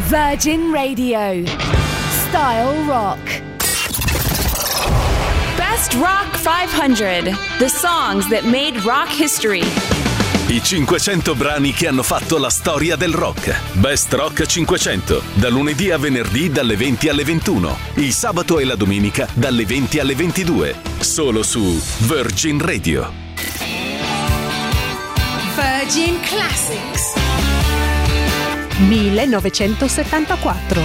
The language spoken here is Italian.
Virgin Radio. Style Rock. Best Rock 500. The songs that made rock history. I 500 brani che hanno fatto la storia del rock. Best Rock 500. Da lunedì a venerdì dalle 20 alle 21. Il sabato e la domenica dalle 20 alle 22. Solo su Virgin Radio. Virgin Classics. 1974.